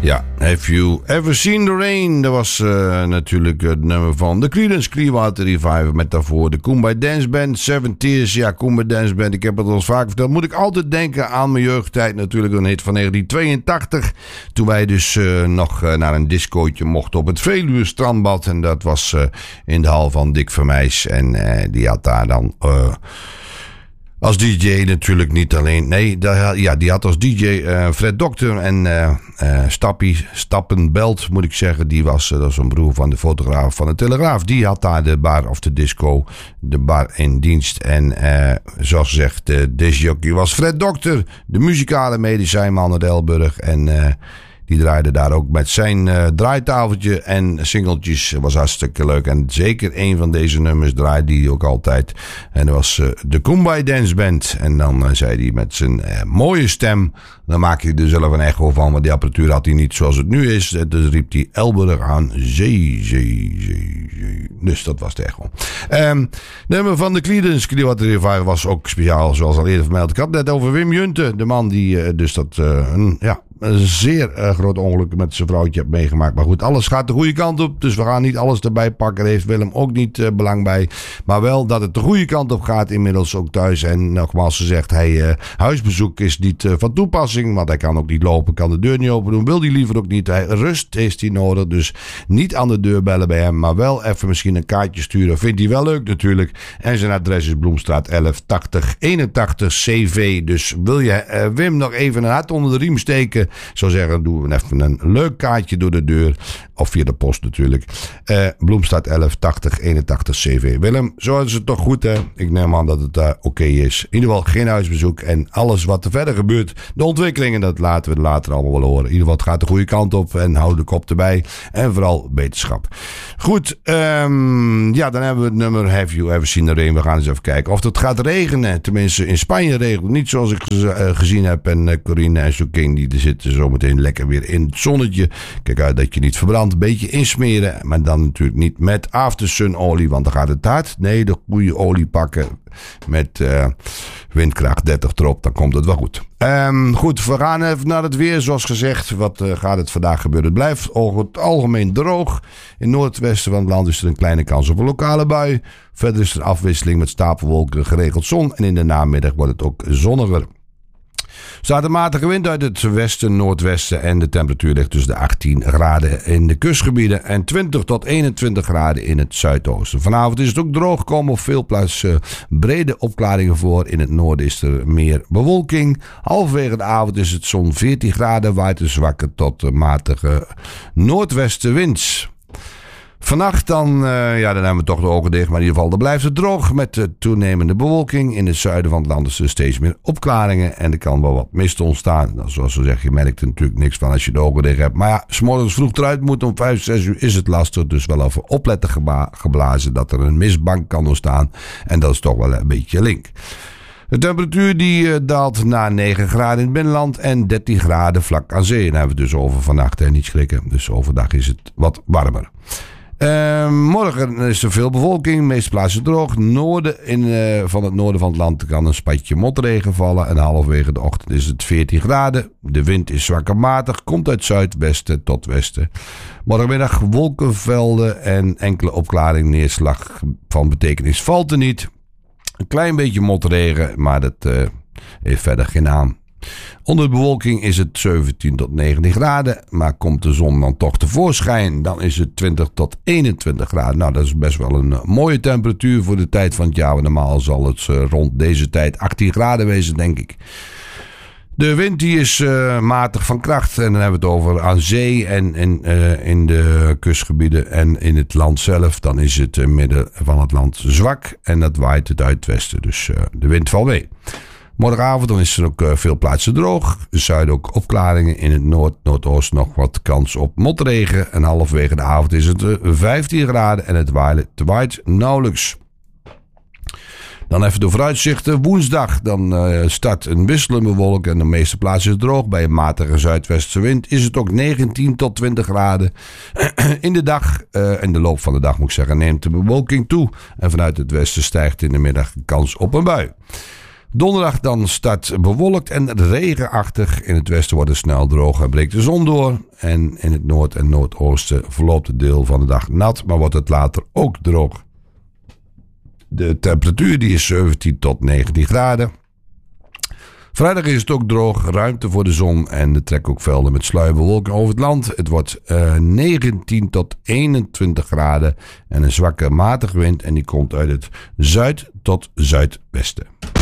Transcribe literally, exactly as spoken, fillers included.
Ja, Have You Ever Seen the Rain? Dat was uh, natuurlijk het nummer van de Creedence Clearwater Revival. Met daarvoor de Kumbaya Dance Band, Seven Tears. Ja, Kumbaya Dance Band, ik heb het al eens vaak verteld. Moet ik altijd denken aan mijn jeugdtijd. Natuurlijk een hit van negentien tweeëntachtig. Toen wij dus uh, nog uh, naar een discootje mochten op het Veluwe Strandbad. En dat was uh, in de hal van Dick Vermeijs. En uh, die had daar dan... Uh, Als D J natuurlijk niet alleen. Nee, ja, die had als D J uh, Fred Dokter en uh, uh, Stappie, Stappenbelt moet ik zeggen. Die was, uh, dat is een broer van de fotograaf van de Telegraaf. Die had daar de bar of de disco, de bar in dienst. En uh, zoals gezegd, de discjockey was Fred Dokter. De muzikale medicijnman uit Elburg. En... Uh, Die draaide daar ook met zijn uh, draaitafeltje en singeltjes. Was hartstikke leuk. En zeker een van deze nummers draaide hij ook altijd. En dat was uh, de Kumbaya Dance Band. En dan uh, zei hij met zijn uh, mooie stem. Dan maak je er zelf een echo van. Want die apparatuur had hij niet zoals het nu is. Dus riep hij Elburg aan. Zee, zee, zee, zee. Dus dat was de echo. Um, de nummer van de Creedence Clearwater Revival was ook speciaal. Zoals al eerder vermeld. Ik had het net over Wim Junte. De man die uh, dus dat... Uh, een, ja... een zeer uh, groot ongeluk met zijn vrouwtje heb meegemaakt. Maar goed, alles gaat de goede kant op. Dus we gaan niet alles erbij pakken. Daar heeft Willem ook niet uh, belang bij. Maar wel dat het de goede kant op gaat inmiddels ook thuis. En nogmaals gezegd, hij, uh, huisbezoek is niet uh, van toepassing. Want hij kan ook niet lopen, kan de deur niet open doen. Wil hij liever ook niet. Hij, rust heeft hij nodig. Dus niet aan de deur bellen bij hem. Maar wel even misschien een kaartje sturen. Vindt hij wel leuk natuurlijk. En zijn adres is Bloemstraat elf tachtig eenentachtig C V. Dus wil je uh, Wim nog even een hart onder de riem steken... Zou zeggen, doen we even een leuk kaartje door de deur. Of via de post natuurlijk. Uh, Bloemstraat elf tachtig eenentachtig C V. Willem, zo is het toch goed, hè? Ik neem aan dat het daar uh, oké okay is. In ieder geval geen huisbezoek. En alles wat er verder gebeurt. De ontwikkelingen, dat laten we later allemaal wel horen. In ieder geval, het gaat de goede kant op. En hou de kop erbij. En vooral beterschap. Goed, um, ja, dan hebben we het nummer Have You Ever Seen the Rain. We gaan eens even kijken of het gaat regenen. Tenminste, in Spanje regent het niet zoals ik uh, gezien heb. En uh, Corine en Joaquin, die zitten zometeen lekker weer in het zonnetje. Kijk uit dat je niet verbrandt. Een beetje insmeren. Maar dan natuurlijk niet met aftersun olie. Want dan gaat het hard. Nee, de goede olie pakken. Met uh, windkracht dertig erop. Dan komt het wel goed. Um, goed, we gaan even naar het weer. Zoals gezegd, wat uh, gaat het vandaag gebeuren? Het blijft over het algemeen droog. In het noordwesten van het land is er een kleine kans op een lokale bui. Verder is er afwisseling met stapelwolken, geregeld zon. En in de namiddag wordt het ook zonniger. Er staat een matige wind uit het westen, noordwesten en de temperatuur ligt tussen de achttien graden in de kustgebieden en twintig tot eenentwintig graden in het zuidoosten. Vanavond is het ook droog, komen op veel plaatsen brede opklaringen voor. In het noorden is er meer bewolking. Halverwege de avond is het zo'n veertien graden, waait een zwakke tot matige noordwestenwind. Vannacht dan, uh, ja, dan hebben we toch de ogen dicht. Maar in ieder geval, dan blijft het droog met uh, toenemende bewolking. In het zuiden van het land is er steeds meer opklaringen. En er kan wel wat mist ontstaan. Nou, zoals we zeggen, je merkt er natuurlijk niks van als je de ogen dicht hebt. Maar ja, 's morgens vroeg eruit moet om vijf, zes uur is het lastig. Dus wel even opletten geba- geblazen dat er een mistbank kan ontstaan. En dat is toch wel een beetje link. De temperatuur die uh, daalt naar negen graden in het binnenland en dertien graden vlak aan zee. Dan hebben we het dus over vannacht en niet schrikken. Dus overdag is het wat warmer. Uh, morgen is er veel bewolking, de meeste plaatsen droog. Noorden in, uh, van het noorden van het land kan een spatje motregen vallen. En halverwege de ochtend is het veertien graden. De wind is zwak en matig, komt uit zuidwesten tot westen. Morgenmiddag wolkenvelden en enkele opklaring, neerslag van betekenis valt er niet. Een klein beetje motregen, maar dat uh, heeft verder geen naam. Onder de bewolking is het zeventien tot negentien graden. Maar komt de zon dan toch tevoorschijn, dan is het twintig tot eenentwintig graden. Nou, dat is best wel een uh, mooie temperatuur voor de tijd van het jaar. Normaal zal het uh, rond deze tijd achttien graden wezen, denk ik. De wind die is uh, matig van kracht. En dan hebben we het over aan zee en, en uh, in de kustgebieden en in het land zelf. Dan is het uh, midden van het land zwak. En dat waait het uit het westen. Dus uh, de wind valt mee. Morgenavond dan is er ook uh, veel plaatsen droog. In het zuiden ook opklaringen. In het noord, noordoosten nog wat kans op motregen. En halverwege de avond is het uh, vijftien graden. En het waait, het waait nauwelijks. Dan even de vooruitzichten. Woensdag dan uh, start een wisselende bewolking en de meeste plaatsen is het droog. Bij een matige zuidwestenwind is het ook negentien tot twintig graden. In de dag, uh, in de loop van de dag moet ik zeggen, neemt de bewolking toe. En vanuit het westen stijgt in de middag de kans op een bui. Donderdag dan start bewolkt en regenachtig. In het westen wordt het snel droog en breekt de zon door. En in het noord- en noordoosten verloopt het deel van de dag nat, maar wordt het later ook droog. De temperatuur die is zeventien tot negentien graden. Vrijdag is het ook droog, ruimte voor de zon en er trekken ook velden met sluierbewolking over het land. Het wordt uh, negentien tot eenentwintig graden en een zwakke matige wind en die komt uit het zuid tot zuidwesten.